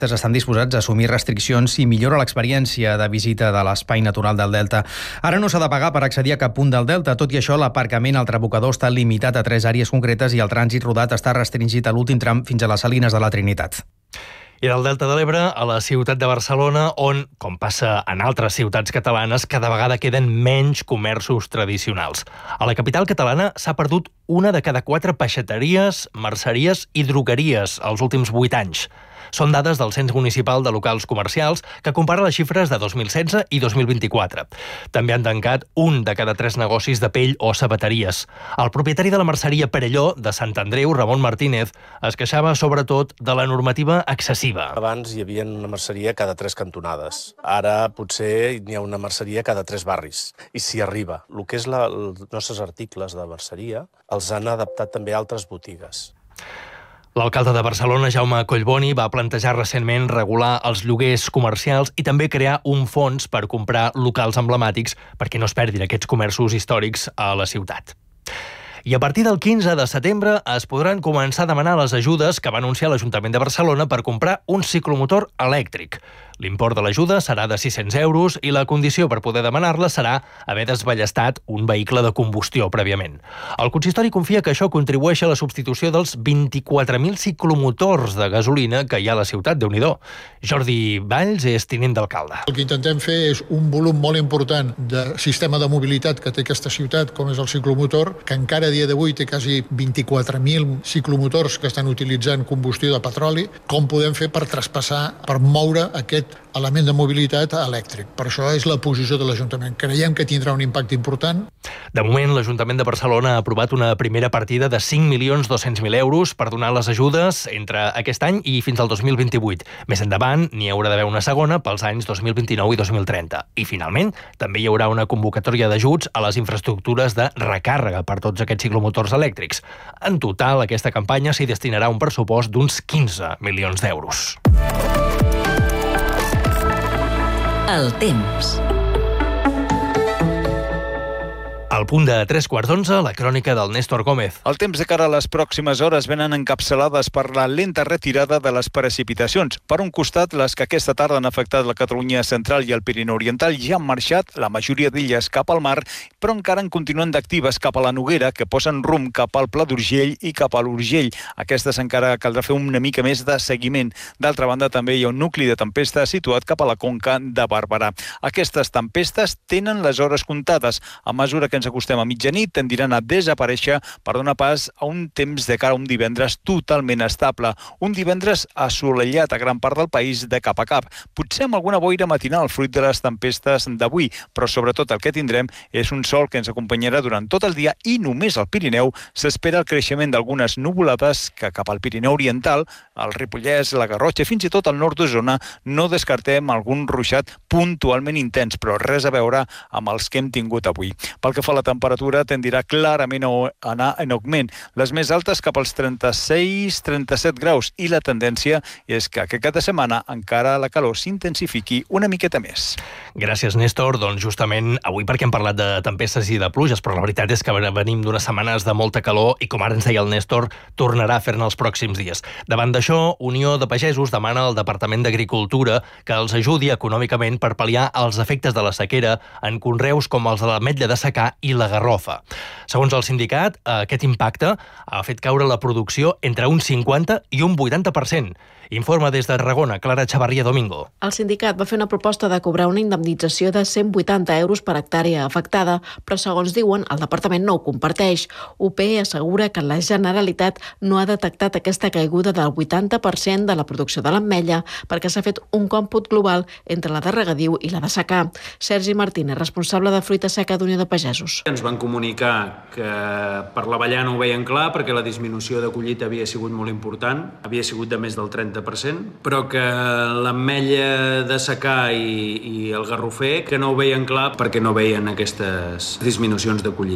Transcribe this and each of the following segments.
estan disposats a assumir restriccions i millora l'experiència de visita de l'espai natural del Delta. Ara no s'ha de pagar per accedir a cap punt del Delta. Tot i això, l'aparcament al Trabocador està limitat a 3 àrees concretes i el trànsit rodat està restringit a l'últim tram fins a les Salines de la Trinitat. I del Delta de l'Ebre a la ciutat de Barcelona, on, com passa en altres ciutats catalanes, cada vegada queden menys comerços tradicionals. A la capital catalana s'ha perdut una de cada 4 peixateries, merceries i drogueries els últims 8 anys. Són dades del Cens Municipal de Locals Comercials, que compara les xifres de 2016 i 2024. També han tancat un de cada 3 negocis de pell o sabateries. El propietari de la merceria Perelló, de Sant Andreu, Ramon Martínez, es queixava sobretot de la normativa excessiva. Abans hi havia una merceria cada 3 cantonades. Ara potser n'hi ha una merceria cada 3 barris. I si arriba. El que és els nostres articles de merceria els han adaptat també a altres botigues. L'alcalde de Barcelona, Jaume Collboni, va plantejar recentment regular els lloguers comercials i també crear un fons per comprar locals emblemàtics perquè no es perdin aquests comerços històrics a la ciutat. I a partir del 15 de setembre es podran començar a demanar les ajudes que va anunciar l'Ajuntament de Barcelona per comprar un ciclomotor elèctric. L'import de l'ajuda serà de 600 euros i la condició per poder demanar-la serà haver desballestat un vehicle de combustió prèviament. El consistori confia que això contribueix a la substitució dels 24.000 ciclomotors de gasolina que hi ha a la ciutat, Déu-n'hi-do. Jordi Valls és tinent d'alcalde. El que intentem fer és un volum molt important de sistema de mobilitat que té aquesta ciutat, com és el ciclomotor, que encara a dia d'avui té quasi 24.000 ciclomotors que estan utilitzant combustió de petroli. Com podem fer per traspassar, per moure aquest element de mobilitat elèctric? Per això és la posició de l'Ajuntament. Creiem que tindrà un impacte important. De moment, l'Ajuntament de Barcelona ha aprovat una primera partida de 5.200.000 euros per donar les ajudes entre aquest any i fins al 2028. Més endavant, n'hi haurà d'haver una segona pels anys 2029 i 2030. I, finalment, també hi haurà una convocatòria d'ajuts a les infraestructures de recàrrega per tots aquests ciclomotors elèctrics. En total, aquesta campanya s'hi destinarà un pressupost d'uns 15 milions d'euros. El temps. Al punt de 3:15, la crònica del Néstor Gómez. El temps de cara a les pròximes hores venen encapçalades per la lenta retirada de les precipitacions. Per un costat, les que aquesta tarda han afectat la Catalunya central i el Pirineu oriental ja han marxat, la majoria d'elles cap al mar, però encara en continuen d'actives cap a la Noguera, que posen rumb cap al Pla d'Urgell i cap a l'Urgell. Aquestes encara caldrà fer una mica més de seguiment. D'altra banda, també hi ha un nucli de tempesta situat cap a la conca de Barberà. Aquestes tempestes tenen les hores comptades. A mesura que ens acostem a mitjanit, tendiran a desaparèixer per donar pas a un temps de cara a un divendres totalment estable. Un divendres assolellat a gran part del país de cap a cap. Potser amb alguna boira matinal fruit de les tempestes d'avui, però sobretot el que tindrem és un sol que ens acompanyarà durant tot el dia i només al Pirineu s'espera el creixement d'algunes nuvolades que cap al Pirineu oriental, el Ripollès, la Garrotxa, fins i tot al nord d'Osona, no descartem algun ruixat puntualment intens, però res a veure amb els que hem tingut avui. Pel que fa a la temperatura, tendirà clarament a anar en augment. Les més altes cap als 36-37 graus i la tendència és que aquest cap de setmana encara la calor s'intensifiqui una miqueta més. Gràcies, Néstor. Doncs justament avui perquè hem parlat de tempestes i de pluges, però la veritat és que venim d'unes setmanes de molta calor i, com ara ens deia el Néstor, tornarà a fer-ne els pròxims dies. Davant d'això, Unió de Pagesos demana al Departament d'Agricultura que els ajudi econòmicament per pal·liar els efectes de la sequera en conreus com els de l'ametlla de secà i la garrofa. Segons el sindicat, aquest impacte ha fet caure la producció entre un 50 i un 80%. Informa des de Tarragona, Clara Chavarría Domingo. El sindicat va fer una proposta de cobrar una indemnització de 180 euros per hectàrea afectada, però segons diuen, el departament no ho comparteix. UP assegura que la Generalitat no ha detectat aquesta caiguda del 80% de la producció de l'ametlla perquè s'ha fet un còmput global entre la de regadiu i la de secà. Sergi Martínez, responsable de fruita seca d'Unió de Pagesos. Ens van comunicar que per l'avellana ho veien clar perquè la disminució de collita havia sigut molt important, havia sigut de més del 30%, però que l'ametlla de secà i el garrofer que no ho veien clar perquè no veien aquestes disminucions de collita.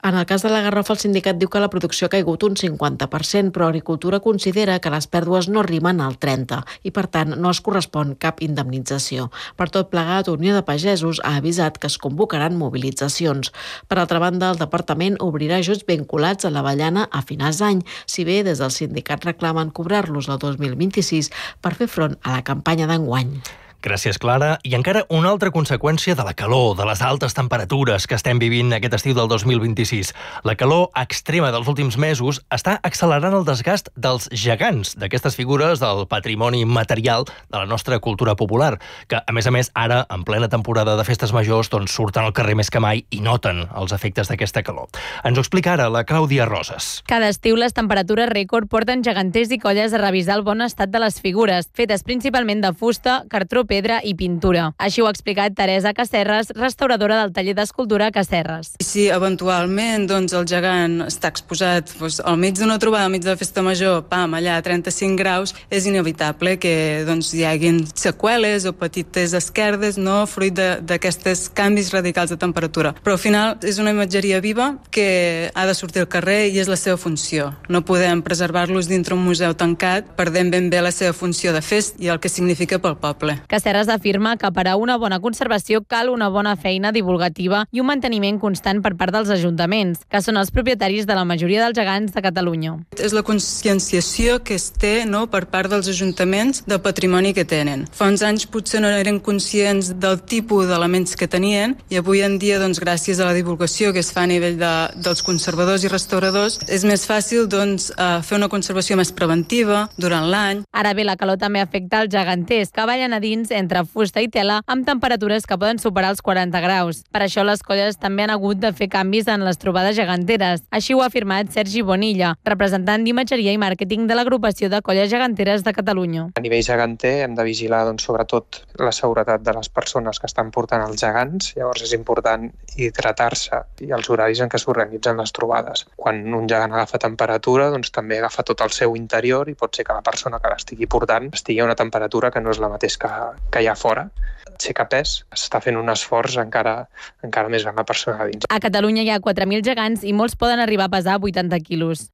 En el cas de la Garrofa, el sindicat diu que la producció ha caigut un 50%, però Agricultura considera que les pèrdues no arriben al 30% i, per tant, no es correspon cap indemnització. Per tot plegat, Unió de Pagesos ha avisat que es convocaran mobilitzacions. Per altra banda, el departament obrirà ajuts vinculats a l'avellana a finals d'any, si bé des del sindicat reclamen cobrar-los el 2026 per fer front a la campanya d'enguany. Gràcies, Clara. I encara una altra conseqüència de la calor, de les altes temperatures que estem vivint aquest estiu del 2026. La calor extrema dels últims mesos està accelerant el desgast dels gegants, d'aquestes figures del patrimoni material de la nostra cultura popular, que, a més, ara, en plena temporada de festes majors, doncs surten al carrer més que mai i noten els efectes d'aquesta calor. Ens ho explica ara la Clàudia Roses. Cada estiu les temperatures rècord porten geganters i colles a revisar el bon estat de les figures, fetes principalment de fusta, cartró, pedra i pintura. Així ho ha explicat Teresa Casserres, restauradora del taller d'escultura Casserres. Si eventualment el gegant està exposat al mig d'una trobada, al mig de la festa major, allà a 35 graus, és inevitable que hi haguin seqüeles o petites esquerdes, fruit d'aquests canvis radicals de temperatura. Però al final és una imatgeria viva que ha de sortir al carrer i és la seva funció. No podem preservar-los dintre un museu tancat perdent ben bé la seva funció de fest i el que significa pel poble. Casserres afirma que per a una bona conservació cal una bona feina divulgativa i un manteniment constant per part dels ajuntaments, que són els propietaris de la majoria dels gegants de Catalunya. És la conscienciació que es té per part dels ajuntaments del patrimoni que tenen. Fa uns anys potser no eren conscients del tipus d'elements que tenien i avui en dia, gràcies a la divulgació que es fa a nivell dels conservadors i restauradors, és més fàcil fer una conservació més preventiva durant l'any. Ara bé, la calor també afecta els geganters, que ballen a dins entre fusta i tela amb temperatures que poden superar els 40 graus. Per això les colles també han hagut de fer canvis en les trobades geganteres. Així ho ha afirmat Sergi Bonilla, representant d'imatgeria i màrqueting de l'agrupació de colles geganteres de Catalunya. A nivell geganter hem de vigilar sobretot la seguretat de les persones que estan portant els gegants. Llavors és important hidratar-se i els horaris en què s'organitzen les trobades. Quan un gegant agafa temperatura, també agafa tot el seu interior i pot ser que la persona que l'estigui portant estigui a una temperatura que no és la mateixa que hi ha fora. Aixecar pes, està fent un esforç encara més gran la persona a dins. A Catalunya hi ha 4.000 gegants i molts poden arribar a pesar 80 quilos.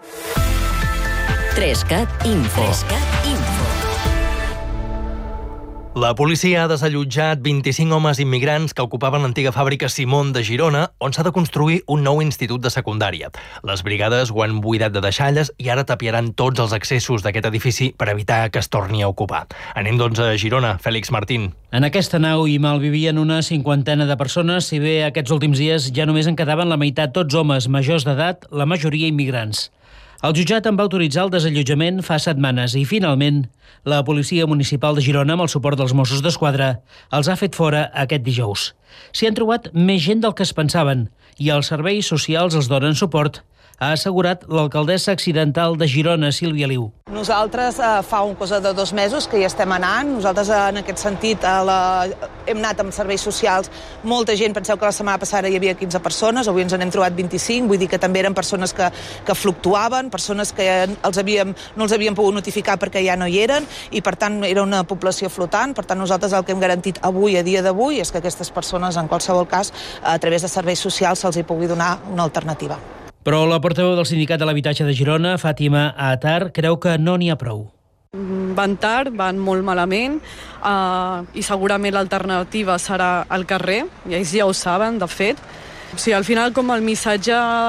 3CAT Info. La policia ha desallotjat 25 homes immigrants que ocupaven l'antiga fàbrica Simón de Girona, on s'ha de construir un nou institut de secundària. Les brigades ho han buidat de deixalles i ara tapiaran tots els accessos d'aquest edifici per evitar que es torni a ocupar. Anem, a Girona. Fèlix Martín. En aquesta nau hi malvivien una 50 de persones, si bé aquests últims dies ja només en quedaven la meitat, tots homes majors d'edat, la majoria immigrants. El jutjat en va autoritzar el desallotjament fa setmanes i, finalment, la Policia Municipal de Girona, amb el suport dels Mossos d'Esquadra, els ha fet fora aquest dijous. S'hi han trobat més gent del que es pensaven i els serveis socials els donen suport, ha assegurat l'alcaldessa accidental de Girona, Sílvia Liu. Nosaltres fa cosa de 2 mesos que hi estem anant. Nosaltres en aquest sentit hem anat amb serveis socials. Molta gent, penseu que la setmana passada hi havia 15 persones, avui ens n'hem trobat 25, vull dir que també eren persones que fluctuaven, persones que no els havíem pogut notificar perquè ja no hi eren i per tant era una població flotant. Per tant nosaltres el que hem garantit avui, a dia d'avui, és que aquestes persones en qualsevol cas a través de serveis socials se'ls hi pugui donar una alternativa. Però la portaveu del Sindicat de l'Habitatge de Girona, Fàtima Atar, creu que no n'hi ha prou. Van tard, van molt malament i segurament l'alternativa serà al carrer, i ells ja ho saben, de fet. O sigui, al final, com el missatge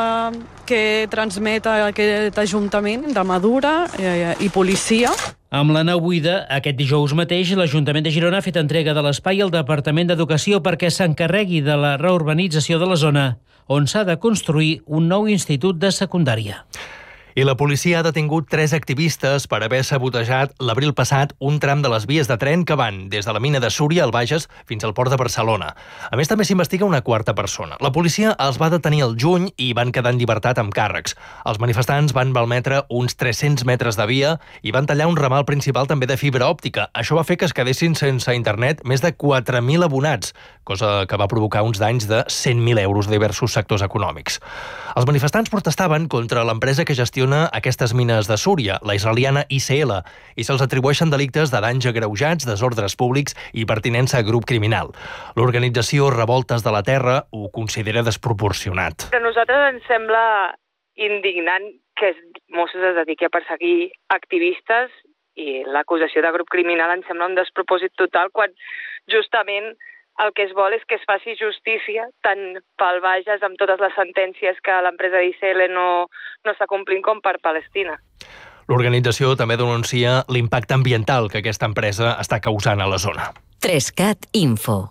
que transmet aquest Ajuntament de Madura i policia. Amb la nau buida, aquest dijous mateix, l'Ajuntament de Girona ha fet entrega de l'espai al Departament d'Educació perquè s'encarregui de la reurbanització de la zona, on s'ha de construir un nou institut de secundària. I la policia ha detingut 3 activistes per haver sabotejat l'abril passat un tram de les vies de tren que van des de la mina de Súria, al Bages, fins al port de Barcelona. A més, també s'investiga una 4a persona. La policia els va detenir el juny i van quedar en llibertat amb càrrecs. Els manifestants van malmetre uns 300 metres de via i van tallar un ramal principal també de fibra òptica. Això va fer que es quedessin sense internet més de 4.000 abonats, cosa que va provocar uns danys de 100.000 euros de diversos sectors econòmics. Els manifestants protestaven contra l'empresa que gestiona gestiona aquestes mines de Súria, la israeliana ICL, i se'ls atribueixen delictes de danys agreujats, desordres públics i pertinença a grup criminal. L'organització Revoltes de la Terra ho considera desproporcionat. A nosaltres ens sembla indignant que Mossos es dediqui a perseguir activistes i l'acusació de grup criminal ens sembla un despropòsit total quan justament el que es vol és que es faci justícia tant pel Bages amb totes les sentències que l'empresa d'ICL no està complint com per Palestina. L'organització també denuncia l'impacte ambiental que aquesta empresa està causant a la zona. 3CAT Info.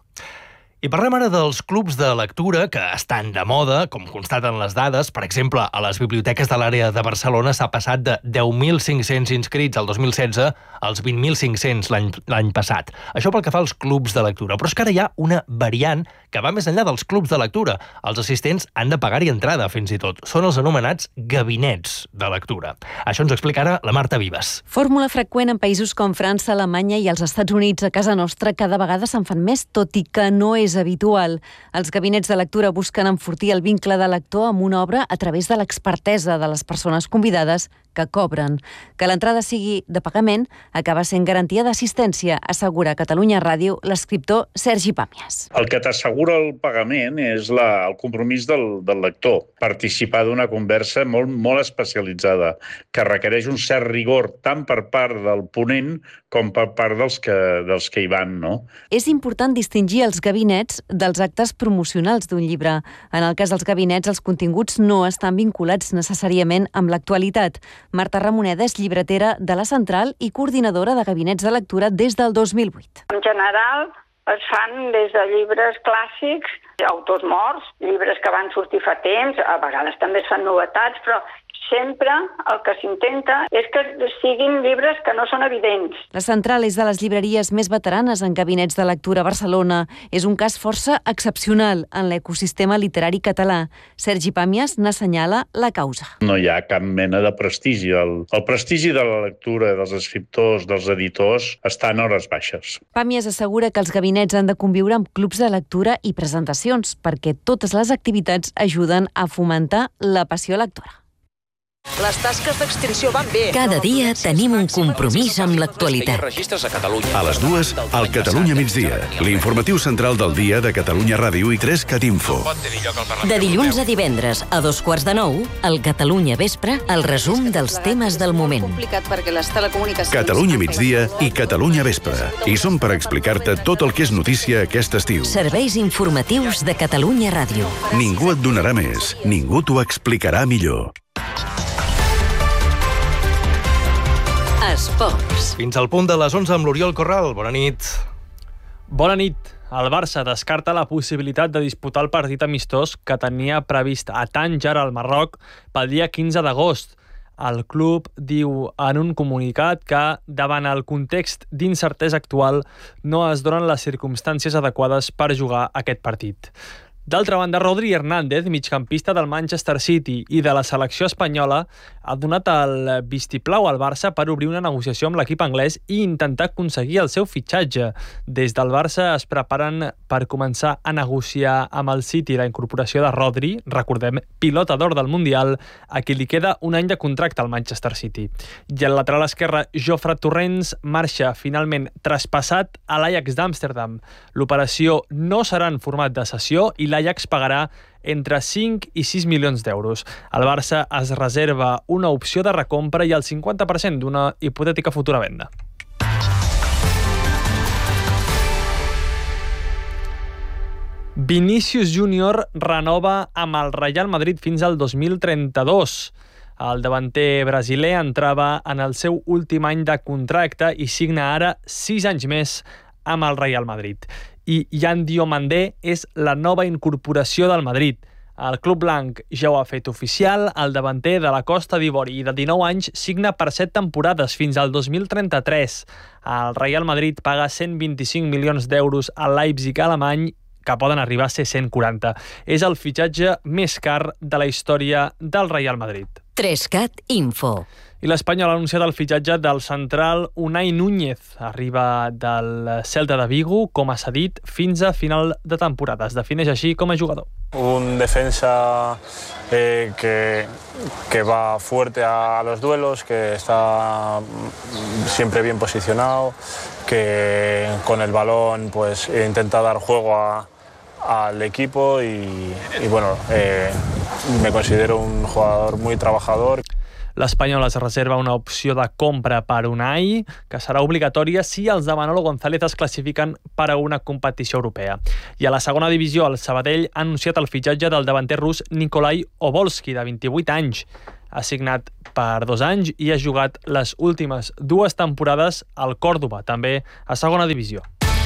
I parlem ara dels clubs de lectura que estan de moda, com constaten les dades. Per exemple, a les biblioteques de l'àrea de Barcelona s'ha passat de 10.500 inscrits el 2016 als 20.500 l'any passat. Això pel que fa als clubs de lectura. Però és que ara hi ha una variant que va més enllà dels clubs de lectura. Els assistents han de pagar-hi entrada, fins i tot. Són els anomenats gabinets de lectura. Això ens explica ara la Marta Vives. Fórmula freqüent en països com França, Alemanya i els Estats Units. A casa nostra cada vegada se'n fan més, tot i que no és habitual. Els gabinets de lectura busquen enfortir el vincle de lector amb una obra a través de l'expertesa de les persones convidades que cobren. Que l'entrada sigui de pagament acaba sent garantia d'assistència, assegura a Catalunya Ràdio l'escriptor Sergi Pàmies. El que t'assegura el pagament és el compromís del lector, participar d'una conversa molt especialitzada, que requereix un cert rigor tant per part del ponent com per part dels que hi van, no? És important distingir els gabinets dels actes promocionals d'un llibre. En el cas dels gabinets, els continguts no estan vinculats necessàriament amb l'actualitat. Marta Ramoneda és llibretera de la Central i coordinadora de gabinets de lectura des del 2008. En general, es fan des de llibres clàssics, autors morts, llibres que van sortir fa temps, a vegades també es fan novetats, però sempre el que s'intenta és que siguin llibres que no són evidents. La Central és de les llibreries més veteranes en gabinets de lectura a Barcelona. És un cas força excepcional en l'ecosistema literari català. Sergi Pàmies n'assenyala la causa. No hi ha cap mena de prestigi. El prestigi de la lectura dels escriptors, dels editors, està en hores baixes. Pàmies assegura que els gabinets han de conviure amb clubs de lectura i presentacions, perquè totes les activitats ajuden a fomentar la passió lectora. Les tasques d'extinció van bé. Cada dia tenim un compromís amb l'actualitat. A les 2, al Catalunya migdia, l'informatiu central del dia de Catalunya Ràdio i 3CAT Info. De dilluns a divendres, a 2:15, al Catalunya Vespre, el resum dels temes del moment. Catalunya migdia i Catalunya Vespre. I som per explicar-te tot el que és notícia aquest estiu. Serveis informatius de Catalunya Ràdio. Ningú et donarà més, ningú t'ho explicarà millor. Esports. Fins al punt de les 11 amb l'Oriol Corral. Bona nit. Bona nit. El Barça descarta la possibilitat de disputar el partit amistós que tenia previst a Tànger, al Marroc, pel dia 15 d'agost. El club diu en un comunicat que, davant el context d'incertesa actual, no es donen les circumstàncies adequades per jugar aquest partit. D'altra banda, Rodri Hernández, migcampista del Manchester City i de la selecció espanyola, ha donat el vistiplau al Barça per obrir una negociació amb l'equip anglès i intentar aconseguir el seu fitxatge. Des del Barça es preparen per començar a negociar amb el City la incorporació de Rodri, recordem, pilota d'or del Mundial, a qui li queda un any de contracte al Manchester City. I el lateral esquerre, Jofre Torrents, marxa finalment traspassat a l'Ajax d'Amsterdam. L'operació no serà en format de cessió i l'Ajax pagarà entre 5 i 6 milions d'euros. El Barça es reserva una opció de recompra i el 50% d'una hipotètica futura venda. Vinícius Júnior renova amb el Real Madrid fins al 2032. El davanter brasiler entrava en el seu últim any de contracte i signa ara 6 anys més amb el Real Madrid. I Yan Diomandé és la nova incorporació del Madrid. El club blanc ja ho ha fet oficial, el davanter de la Costa d'Ivori i de 19 anys signa per 7 temporades fins al 2033. El Real Madrid paga 125 milions d'euros al Leipzig alemany, que poden arribar a ser 140. És el fitxatge més car de la història del Real Madrid. 3CAT Info. I l'Espanyol ha anunciat el fitxatge del central Unai Núñez. Arriba del Celta de Vigo com a cedit fins a final de temporada. Es defineix així com a jugador. Un defensa que va fuerte a los duelos, que está siempre bien posicionado, que con el balón pues intenta dar juego al equipo y bueno, me considero un jugador muy trabajador. L'Espanyol es reserva una opció de compra per Unai, que serà obligatòria si els de Manolo González es classifiquen per a una competició europea. I a la segona divisió, el Sabadell ha anunciat el fitxatge del davanter rus Nikolai Obolski, de 28 anys. Ha signat per 2 anys i ha jugat les últimes 2 temporades al Còrdova, també a segona divisió.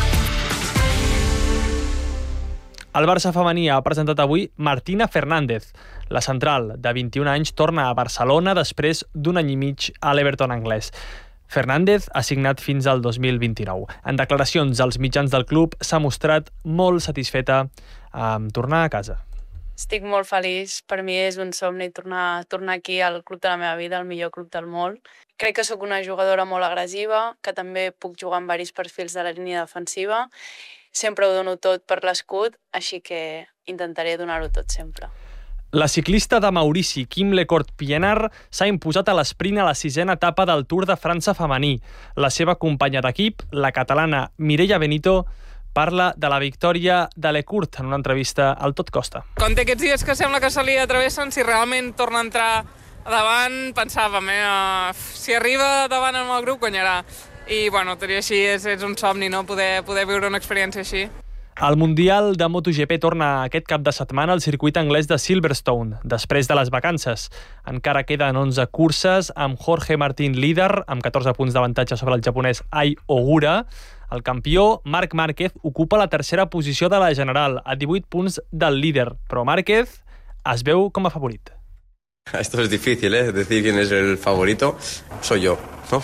El Barça femení ha presentat avui Martina Fernández. La central, de 21 anys, torna a Barcelona després d'un any i mig a l'Everton anglès. Fernández ha signat fins al 2029. En declaracions als mitjans del club s'ha mostrat molt satisfeta amb tornar a casa. Estic molt feliç. Per mi és un somni tornar aquí al club de la meva vida, el millor club del món. Crec que sóc una jugadora molt agressiva, que també puc jugar en diversos perfils de la línia defensiva. Sempre ho dono tot per l'escut, així que intentaré donar-ho tot sempre. La ciclista de Maurici, Kim Lecourt-Pienaar, s'ha imposat a l'esprint a la 6a etapa del Tour de França femení. La seva companya d'equip, la catalana Mireia Benito, parla de la victòria de Lecourt en una entrevista al Tot Costa. Quan té aquests dies que sembla que se li atravessen, si realment torna a entrar davant, pensàvem, si arriba davant amb el grup, guanyarà. I, bueno, tot i així és un somni, no?, poder viure una experiència així. El Mundial de MotoGP torna aquest cap de setmana al circuit anglès de Silverstone, després de les vacances. Encara queden 11 curses, amb Jorge Martín líder, amb 14 punts d'avantatge sobre el japonès Ai Ogura. El campió, Marc Márquez, ocupa la tercera posició de la general, a 18 punts del líder, però Márquez es veu com a favorit. Esto es difícil, decir quién es el favorito. Soy yo, ¿no?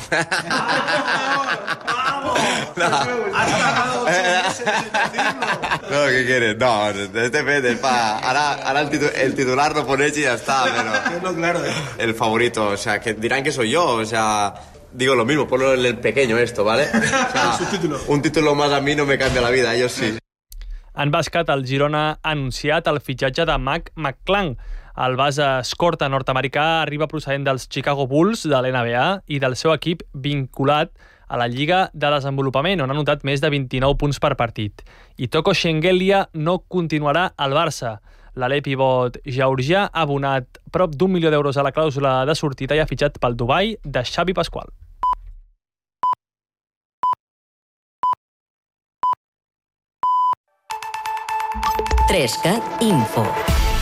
No, ¿qué quieres? No, depende, ahora el titular lo pones y ya está, pero claro. El favorito, o sea, que dirán que soy yo, o sea, digo lo mismo, ponlo en el pequeño esto, ¿vale? O sea, un título más a mí no me cambia la vida, ellos sí. En bàsquet, el Girona ha anunciat el fitxatge de Mac McClung. El base escorta nord-americà arriba procedent dels Chicago Bulls de l'NBA i del seu equip vinculat a la Lliga de Desenvolupament, on ha anotat més de 29 punts per partit. I Toko Shengelia no continuarà al Barça. L'alè pivot georgià ha abonat prop d'1 milió d'euros a la clàusula de sortida i ha fitxat pel Dubai de Xavi Pasqual. Trescat Info.